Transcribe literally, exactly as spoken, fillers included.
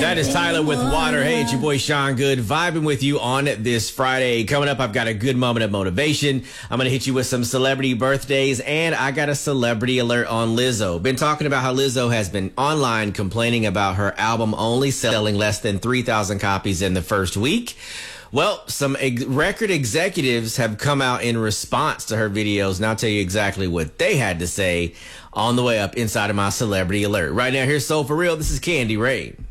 That is Tyler with Water. Hey, it's your boy Sean Good, vibing with you on this Friday. Coming up, I've got a good moment of motivation. I'm going to hit you with some celebrity birthdays, and I got a celebrity alert on Lizzo. Been talking about how Lizzo has been online complaining about her album only selling less than three thousand copies in the first week. Well, some ex- record executives have come out in response to her videos, and I'll tell you exactly what they had to say on the way up inside of my celebrity alert. Right now, here's Soul For Real. This is Candy Rain.